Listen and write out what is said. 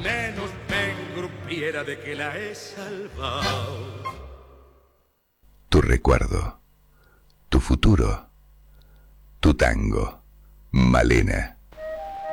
menos me engrupiera de que la he salvado. Tu recuerdo, tu futuro, tu tango, Malena.